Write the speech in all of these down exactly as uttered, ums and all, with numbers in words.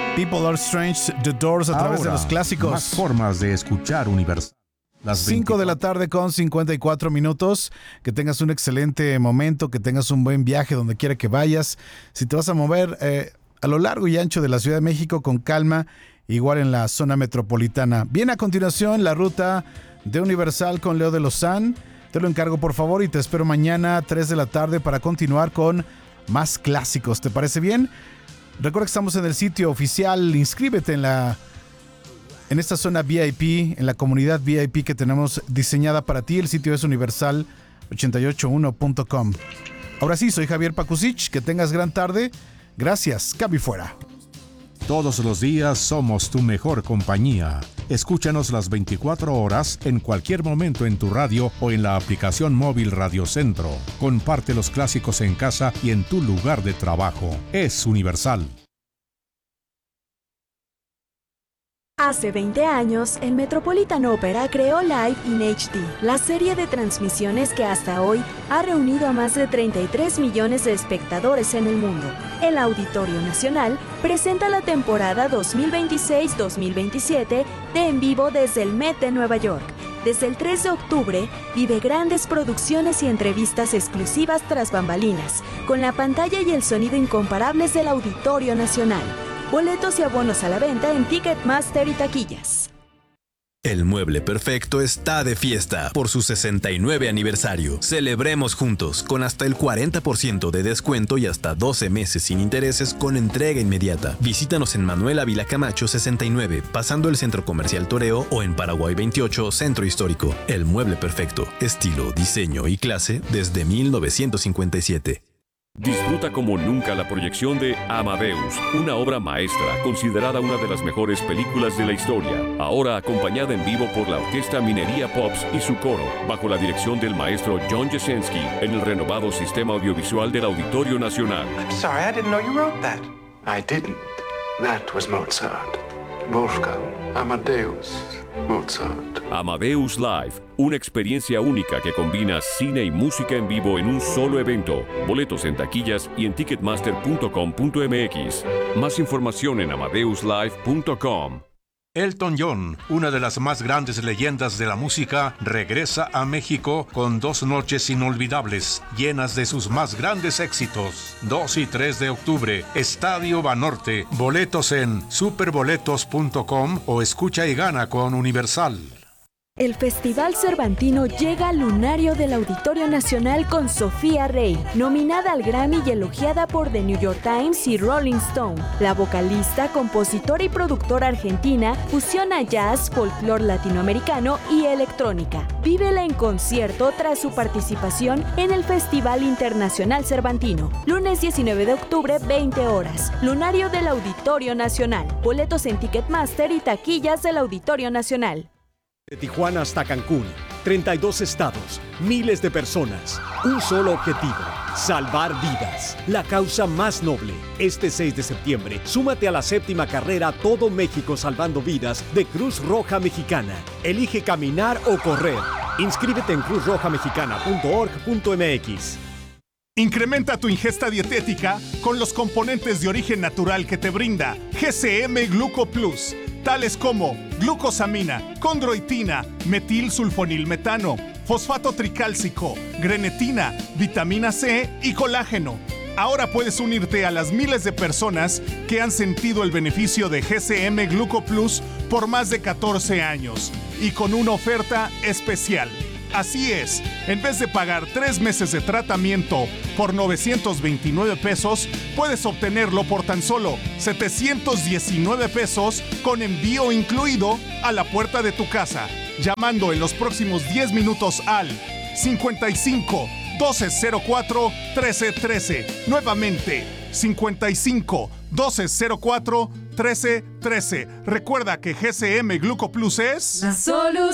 People Are Strange, The Doors a Ahora, través de los clásicos. Más formas de escuchar Universal. Las cinco de la tarde con cincuenta y cuatro minutos. Que tengas un excelente momento, que tengas un buen viaje donde quiera que vayas. Si te vas a mover eh, a lo largo y ancho de la Ciudad de México, con calma, igual en la zona metropolitana. Bien, a continuación, la ruta de Universal con Leo de Lozán. Te lo encargo, por favor, y te espero mañana a tres de la tarde para continuar con más clásicos. ¿Te parece bien? Recuerda que estamos en el sitio oficial. Inscríbete en la en esta zona V I P, en la comunidad V I P que tenemos diseñada para ti. El sitio es universal ochenta y ocho uno punto com. Ahora sí, soy Javier Pakusich. Que tengas gran tarde. Gracias. Cabi fuera. Todos los días somos tu mejor compañía. Escúchanos las veinticuatro horas en cualquier momento en tu radio o en la aplicación móvil Radio Centro. Comparte los clásicos en casa y en tu lugar de trabajo. Es Universal. Hace veinte años, el Metropolitan Opera creó Live in H D, la serie de transmisiones que hasta hoy ha reunido a más de treinta y tres millones de espectadores en el mundo. El Auditorio Nacional presenta la temporada dos mil veintiséis dos mil veintisiete de En Vivo desde el Met de Nueva York. Desde el tres de octubre, vive grandes producciones y entrevistas exclusivas tras bambalinas, con la pantalla y el sonido incomparables del Auditorio Nacional. Boletos y abonos a la venta en Ticketmaster y taquillas. El Mueble Perfecto está de fiesta por su sesenta y nueve aniversario. Celebremos juntos con hasta el cuarenta por ciento de descuento y hasta doce meses sin intereses con entrega inmediata. Visítanos en Manuel Ávila Camacho sesenta y nueve, pasando el Centro Comercial Toreo, o en Paraguay veintiocho, Centro Histórico. El Mueble Perfecto, estilo, diseño y clase desde mil novecientos cincuenta y siete. Disfruta como nunca la proyección de Amadeus, una obra maestra considerada una de las mejores películas de la historia, ahora acompañada en vivo por la Orquesta Minería Pops y su coro, bajo la dirección del maestro John Jasenski, en el renovado sistema audiovisual del Auditorio Nacional. I'm sorry, I didn't know you wrote that. I didn't. That was Mozart. Wolfgang Amadeus Mozart. Amadeus Live, una experiencia única que combina cine y música en vivo en un solo evento. Boletos en taquillas y en ticketmaster punto com punto m x. Más información en amadeus live punto com. Elton John, una de las más grandes leyendas de la música, regresa a México con dos noches inolvidables, llenas de sus más grandes éxitos. dos y tres de octubre, Estadio Banorte. Boletos en superboletos punto com o escucha y gana con Universal. El Festival Cervantino llega al lunario del Auditorio Nacional con Sofía Rey, nominada al Grammy y elogiada por The New York Times y Rolling Stone. La vocalista, compositora y productora argentina fusiona jazz, folclore latinoamericano y electrónica. Vívela en concierto tras su participación en el Festival Internacional Cervantino. Lunes diecinueve de octubre, veinte horas. Lunario del Auditorio Nacional. Boletos en Ticketmaster y taquillas del Auditorio Nacional. De Tijuana hasta Cancún, treinta y dos estados, miles de personas, un solo objetivo, salvar vidas. La causa más noble. Este seis de septiembre, súmate a la séptima carrera Todo México Salvando Vidas de Cruz Roja Mexicana. Elige caminar o correr. Inscríbete en cruz roja mexicana punto org punto m x. Incrementa tu ingesta dietética con los componentes de origen natural que te brinda G C M Gluco Plus, tales como glucosamina, condroitina, metilsulfonilmetano, fosfato tricálcico, grenetina, vitamina C y colágeno. Ahora puedes unirte a las miles de personas que han sentido el beneficio de G C M Gluco Plus por más de catorce años y con una oferta especial. Así es, en vez de pagar tres meses de tratamiento por novecientos veintinueve pesos, puedes obtenerlo por tan solo setecientos diecinueve pesos con envío incluido a la puerta de tu casa, llamando en los próximos diez minutos al cincuenta y cinco, doce cero cuatro, trece trece. Nuevamente, cincuenta y cinco, doce cero cuatro, trece trece. Recuerda que G C M Gluco Plus es la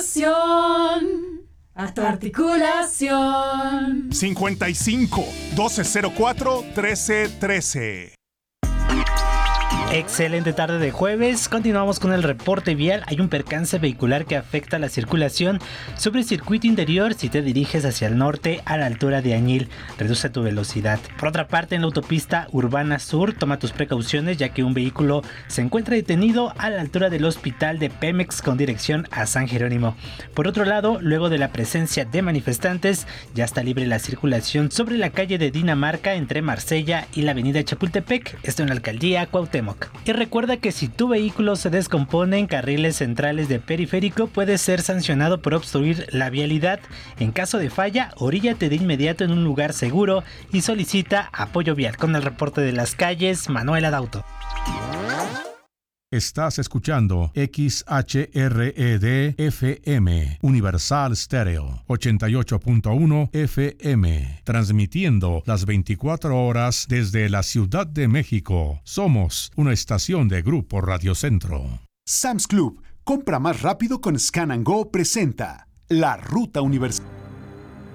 solución a tu articulación. cincuenta y cinco, doce cero cuatro, trece trece. Excelente tarde de jueves. Continuamos con el reporte vial. Hay un percance vehicular que afecta la circulación sobre el circuito interior si te diriges hacia el norte a la altura de Añil. Reduce tu velocidad. Por otra parte, en la autopista Urbana Sur, toma tus precauciones ya que un vehículo se encuentra detenido a la altura del hospital de Pemex con dirección a San Jerónimo. Por otro lado, luego de la presencia de manifestantes, ya está libre la circulación sobre la calle de Dinamarca entre Marsella y la avenida Chapultepec, esto en la alcaldía Cuauhtémoc. Y recuerda que si tu vehículo se descompone en carriles centrales de periférico, puede ser sancionado por obstruir la vialidad. En caso de falla, oríllate de inmediato en un lugar seguro y solicita apoyo vial. Con el reporte de las calles, Manuel Adauto. Estás escuchando X H R E D F M, Universal Stereo, ochenta y ocho punto uno F M, transmitiendo las veinticuatro horas desde la Ciudad de México. Somos una estación de Grupo Radio Centro. Sam's Club, compra más rápido con Scan and Go, presenta La Ruta Universal.